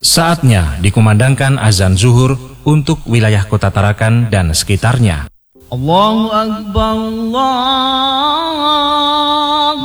Saatnya dikumandangkan azan zuhur untuk wilayah Kota Tarakan dan sekitarnya. Allahu Akbar, Allahu